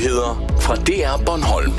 Nyheder fra DR Bornholm.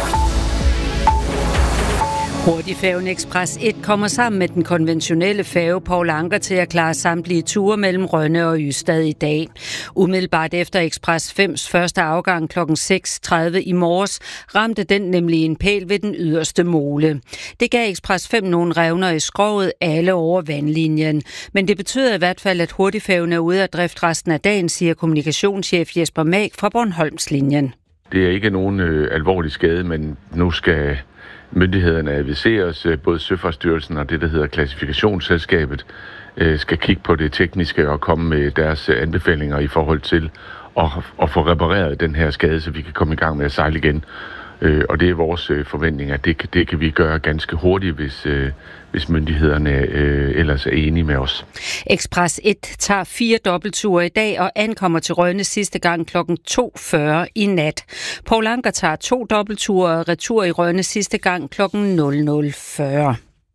Hurtigfærgen Express 1 kommer sammen med den konventionelle færge Paul Anker til at klare samtlige ture mellem Rønne og Ystad i dag. Umiddelbart efter Express 5's første afgang kl. 6.30 i morges ramte den nemlig en pæl ved den yderste mole. Det gav Express 5 nogle revner i skroget alle over vandlinjen. Men det betyder i hvert fald, at hurtigfærgen er ude af drift resten af dagen, siger kommunikationschef Jesper Mag fra Bornholmslinjen. Det er ikke nogen alvorlig skade, men nu skal myndighederne adviseres, både Søfartsstyrelsen og det, der hedder Klassifikationsselskabet, skal kigge på det tekniske og komme med deres anbefalinger i forhold til at få repareret den her skade, så vi kan komme i gang med at sejle igen. Og det er vores forventning, at det kan vi gøre ganske hurtigt, hvis myndighederne ellers er enige med os. Express 1 tager 4 dobbeltture i dag og ankommer til Rønne sidste gang kl. 2.40 i nat. Paul Anker tager 2 dobbeltture og retur i Rønne sidste gang kl. 00.40.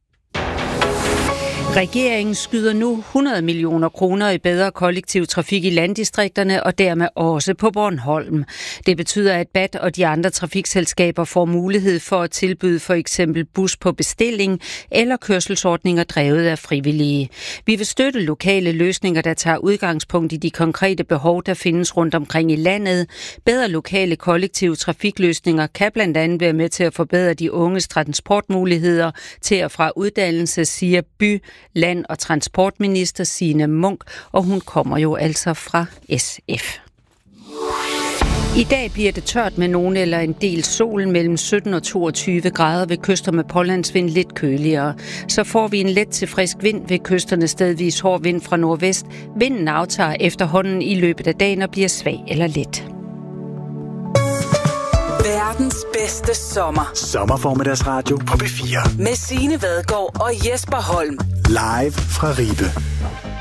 Regeringen skyder nu 100 millioner kroner i bedre kollektiv trafik i landdistrikterne og dermed også på Bornholm. Det betyder, at BAT og de andre trafikselskaber får mulighed for at tilbyde for eksempel bus på bestilling eller kørselsordninger drevet af frivillige. Vi vil støtte lokale løsninger, der tager udgangspunkt i de konkrete behov, der findes rundt omkring i landet. Bedre lokale kollektive trafikløsninger kan blandt andet være med til at forbedre de unges transportmuligheder til og fra uddannelse, siger Land- og transportminister Signe Munk, og hun kommer jo altså fra SF. I dag bliver det tørt med nogen eller en del sol mellem 17 og 22 grader ved kyster med pålandsvind lidt køligere. Så får vi en let til frisk vind ved kysterne stedvis hård vind fra nordvest. Vinden aftager efterhånden i løbet af dagen og bliver svag eller let. Verdens bedste sommer. Sommerformiddagsradio på P4. Med Signe Vadgaard og Jesper Holm. Live fra Ribe.